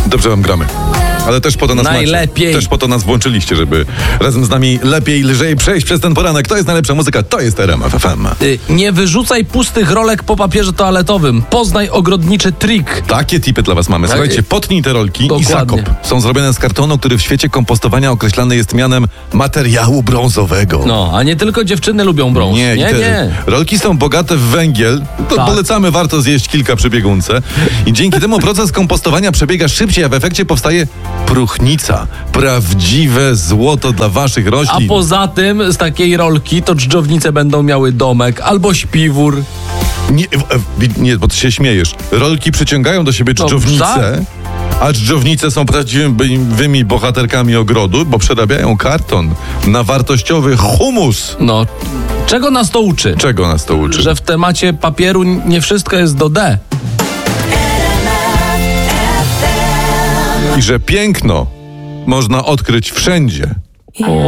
Dobrze wam gramy. Ale też po to nas najlepiej. Też po to nas włączyliście, żeby razem z nami lepiej, lżej przejść przez ten poranek. To jest najlepsza muzyka, to jest RMF FM. Nie wyrzucaj pustych rolek po papierze toaletowym. Poznaj ogrodniczy trik. Takie tipy dla was mamy. Słuchajcie, potnij te rolki Dokładnie. i zakop. Są zrobione z kartonu, który w świecie kompostowania określany jest mianem materiału brązowego. No, a nie tylko dziewczyny lubią brąz. Nie. Rolki są bogate w węgiel. To Tak. polecamy, warto zjeść kilka przy biegunce. I dzięki temu proces kompostowania przebiega szybciej, a w efekcie powstaje próchnica. Prawdziwe złoto dla waszych A roślin. poza tym z takiej rolki to dżdżownice będą miały domek albo śpiwór. Nie, bo ty się śmiejesz. Rolki przyciągają do siebie dżdżownice, a dżdżownice są prawdziwymi bohaterkami ogrodu, bo przerabiają karton na wartościowy humus. No, czego nas to uczy? Czego nas to uczy? Że w temacie papieru nie wszystko jest do D. I że piękno można odkryć wszędzie. O.